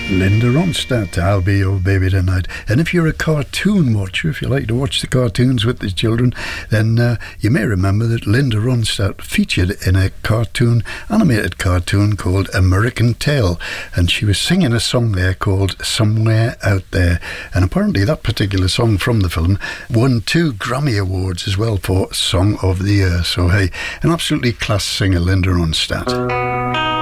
Linda Ronstadt, I'll Be Your Baby Tonight. And if you're a cartoon watcher, if you like to watch the cartoons with the children, then you may remember that Linda Ronstadt featured in a animated cartoon called American Tail, and she was singing a song there called Somewhere Out There, and apparently that particular song from the film won 2 Grammy Awards as well for Song of the Year. So hey, an absolutely class singer, Linda Ronstadt.